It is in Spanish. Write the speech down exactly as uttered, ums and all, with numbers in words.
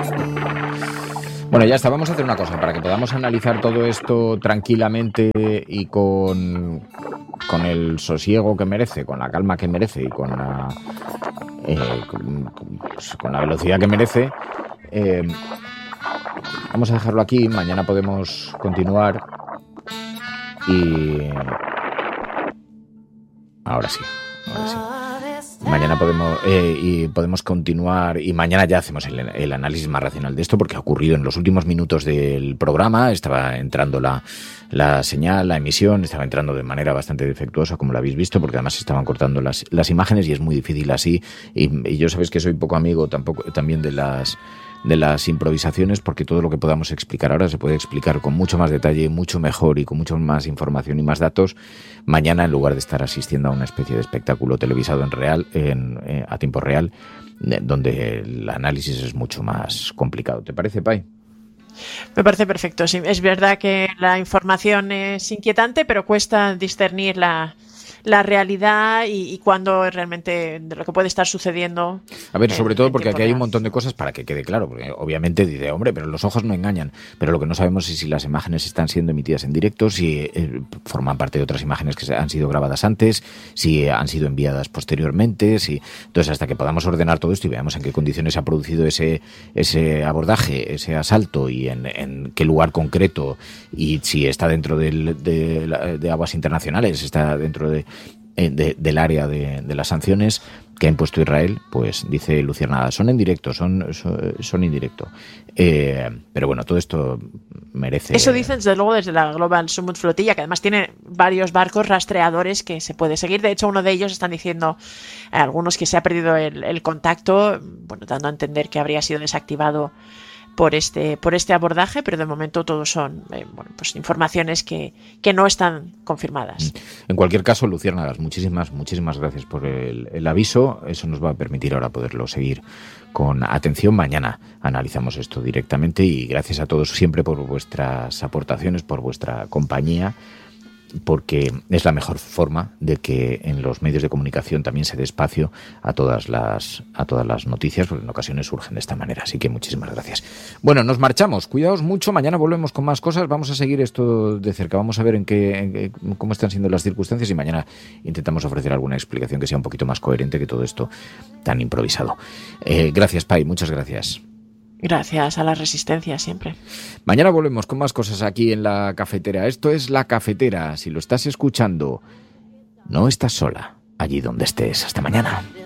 Bueno, ya está, vamos a hacer una cosa para que podamos analizar todo esto tranquilamente y con, con el sosiego que merece, con la calma que merece y con la, eh, con, pues, con la velocidad que merece. Eh, vamos a dejarlo aquí, mañana podemos continuar y... Ahora sí, ahora sí. Mañana podemos eh, y podemos continuar y mañana ya hacemos el, el análisis más racional de esto, porque ha ocurrido en los últimos minutos del programa. Estaba entrando la, la señal, la emisión, estaba entrando de manera bastante defectuosa, como lo habéis visto, porque además se estaban cortando las, las imágenes y es muy difícil así. Y, y yo sabéis que soy poco amigo tampoco también de las de las improvisaciones, porque todo lo que podamos explicar ahora se puede explicar con mucho más detalle, mucho mejor y con mucho más información y más datos mañana, en lugar de estar asistiendo a una especie de espectáculo televisado en real, en, eh, a tiempo real, donde el análisis es mucho más complicado. ¿Te parece, Pai? Me parece perfecto. Sí, es verdad que la información es inquietante, pero cuesta discernir la la realidad y, y cuándo realmente de lo que puede estar sucediendo. A ver, sobre en, todo en porque aquí real. hay un montón de cosas para que quede claro, porque obviamente dice, hombre, pero los ojos no engañan, pero lo que no sabemos es si las imágenes están siendo emitidas en directo, si eh, forman parte de otras imágenes que han sido grabadas antes, si han sido enviadas posteriormente, si... Entonces, hasta que podamos ordenar todo esto y veamos en qué condiciones se ha producido ese, ese abordaje, ese asalto y en, en qué lugar concreto, y si está dentro del, de, de aguas internacionales, está dentro de De, del área de, de las sanciones que ha impuesto Israel, pues dice Luciérnaga, son en directo, son, son, son en directo. Eh, pero bueno, todo esto merece... Eso dicen desde luego desde la Global Summit Flotilla, que además tiene varios barcos rastreadores que se puede seguir. De hecho, uno de ellos están diciendo, eh, algunos que se ha perdido el, el contacto, bueno, dando a entender que habría sido desactivado por este por este abordaje, pero de momento todos son eh, bueno, pues informaciones que, que no están confirmadas. En cualquier caso, Luciérnagas, muchísimas, muchísimas gracias por el, el aviso. Eso nos va a permitir ahora poderlo seguir con atención. Mañana analizamos esto directamente y gracias a todos siempre por vuestras aportaciones, por vuestra compañía, porque es la mejor forma de que en los medios de comunicación también se dé espacio a todas las a todas las noticias, porque en ocasiones surgen de esta manera. Así que muchísimas gracias. Bueno, nos marchamos. Cuidaos mucho. Mañana volvemos con más cosas. Vamos a seguir esto de cerca. Vamos a ver en qué, en qué cómo están siendo las circunstancias y mañana intentamos ofrecer alguna explicación que sea un poquito más coherente que todo esto tan improvisado. Eh, gracias, Pai. Muchas gracias. Gracias a la resistencia siempre. Mañana volvemos con más cosas aquí en La Cafetera. Esto es La Cafetera. Si lo estás escuchando, no estás sola allí donde estés. Hasta mañana.